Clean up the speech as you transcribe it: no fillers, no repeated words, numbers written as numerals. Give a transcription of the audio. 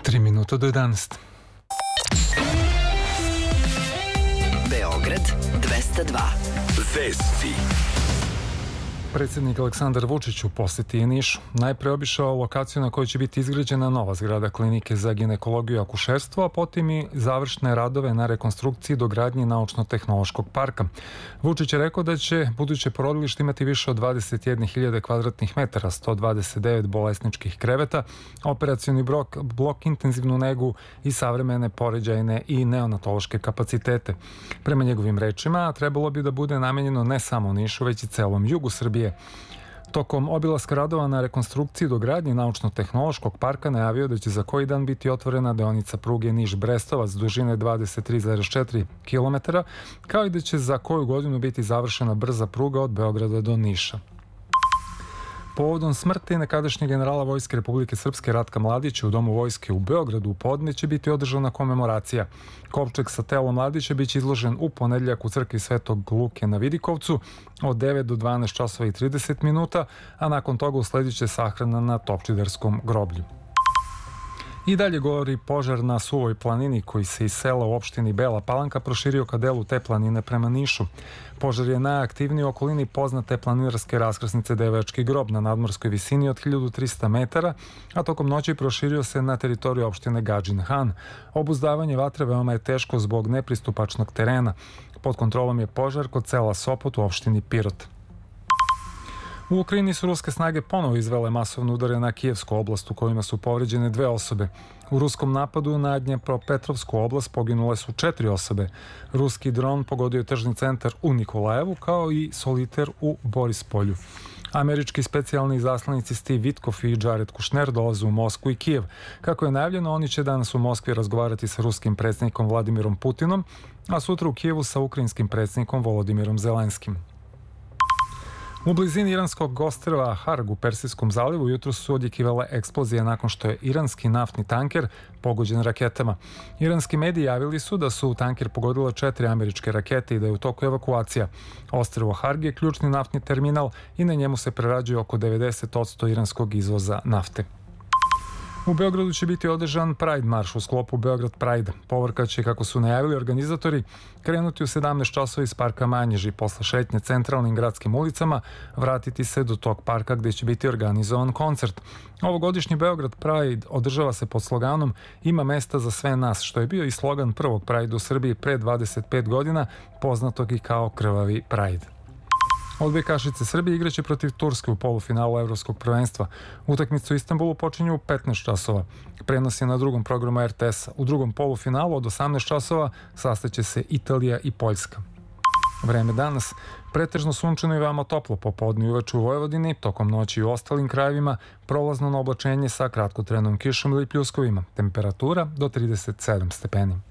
3 minuta do 11. Beograd 202. Vesti. Predsjednik Aleksandar Vučić u poseti je Nišu. Najpre obišao lokaciju na kojoj će biti izgrađena nova zgrada klinike za ginekologiju i akušerstvo, a potom i završne radove na rekonstrukciji i dogradnji naučno-tehnološkog parka. Vučić je rekao da će buduće porodilište imati više od 21.000 kvadratnih metara, 129 bolesničkih kreveta, operacioni blok, intenzivnu negu i savremene poređajne i neonatološke kapacitete. Prema njegovim rečima, trebalo bi da bude namenjeno ne samo Nišu, već i celom jugu Srbije. Tokom obilaska radova na rekonstrukciji i dogradnji naučno-tehnološkog parka najavio da će za koji dan biti otvorena deonica pruge Niš-Brestovac dužine 23,4 km, kao i da će za koju godinu biti završena brza pruga od Beograda do Niša. Povodom smrti nekadašnjeg generala Vojske Republike Srpske Ratka Mladića u Domu vojske u Beogradu u podne će biti održana komemoracija. Kovčeg sa telom Mladića biće izložen u ponedeljak u crkvi Svetog Luke na Vidikovcu od 9 do 12 časova i 30 minuta, a nakon toga usledit će sahrana na Topčiderskom groblju. I dalje gori požar na Suvoj planini koji se iz sela u opštini Bela Palanka proširio ka delu te planine prema Nišu. Požar je najaktivniji u okolini poznate planinarske raskrsnice Devojački grob na nadmorskoj visini od 1300 metara, a tokom noći proširio se na teritoriju opštine Gadžin Han. Obuzdavanje vatre veoma je teško zbog nepristupačnog terena. Pod kontrolom je požar kod sela Sopot u opštini Pirot. U Ukrajini su ruske snage ponovo izvele masovne udare na Kijevsku oblast u kojima su povređene 2 osobe. U ruskom napadu na Dnjepropetrovsku oblast poginule su 4 osobe. Ruski dron pogodio je tržni centar u Nikolajevu kao i soliter u Borispolju. Američki specijalni izaslanici Steve Witkoff i Jared Kushner dolaze u Moskvu i Kijev. Kako je najavljeno, oni će danas u Moskvi razgovarati sa ruskim predsjednikom Vladimirom Putinom, a sutra u Kijevu sa ukrajinskim predsjednikom Volodimirom Zelenskim. U blizini iranskog ostrva Harg u Persijskom zalivu jutro su odjekivale eksplozije nakon što je iranski naftni tanker pogođen raketama. Iranski mediji javili su da su u tanker pogodile 4 američke rakete i da je u toku evakuacija. Ostrvo Harg je ključni naftni terminal i na njemu se prerađuje oko 90% iranskog izvoza nafte. U Beogradu će biti održan Pride marš u sklopu Beograd Pride. Povorka će, kako su najavili organizatori, krenuti u 17 časova iz parka Manjež i posle šetnje centralnim gradskim ulicama vratiti se do tog parka gde će biti organizovan koncert. Ovogodišnji Beograd Pride održava se pod sloganom "Ima mesta za sve nas", što je bio i slogan prvog Pride u Srbiji pre 25 godina, poznatog i kao Krvavi Pride. Odbojkašice Srbije igraće protiv Turske u polufinalu Evropskog prvenstva. Utakmica u Istanbulu počinje u 15 časova. Prenos je na drugom programu RTS-a. U drugom polufinalu od 18 časova sastaće se Italija i Poljska. Vreme danas pretežno sunčano i veoma toplo, popodne i uveče u Vojvodini, tokom noći i u ostalim krajevima prolazno na oblačenje sa kratkotrenom kišom ili pljuskovima. Temperatura do 37 stepeni.